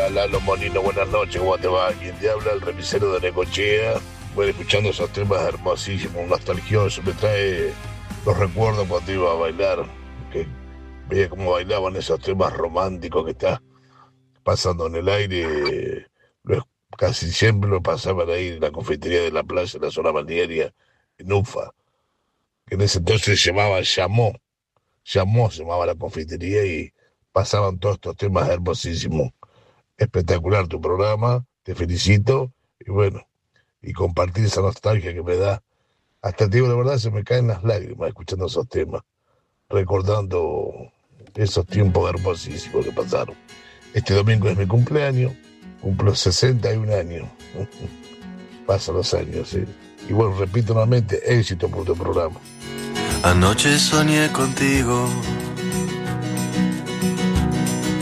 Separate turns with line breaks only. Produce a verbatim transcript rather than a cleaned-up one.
Hola, Lalo Molino, buenas noches, ¿cómo te va? Quien te habla, el remisero de Necochea. Bueno, escuchando esos temas hermosísimos, nostalgiosos, me trae los recuerdos cuando iba a bailar, que veía cómo bailaban esos temas románticos que está pasando en el aire. Lo- Casi siempre lo pasaban ahí en la confitería de la plaza, en la zona balnearia, en Ufa, que en ese entonces se llamaba Llamó, Llamó se llamaba la confitería y pasaban todos estos temas hermosísimos. Espectacular tu programa, te felicito y bueno, y compartir esa nostalgia que me da. Hasta te digo la verdad, se me caen las lágrimas escuchando esos temas, recordando esos tiempos hermosísimos que pasaron. Este domingo es mi cumpleaños, cumplo sesenta y un años. Pasan los años, ¿sí? Y bueno, repito nuevamente, éxito por tu programa.
Anoche soñé contigo,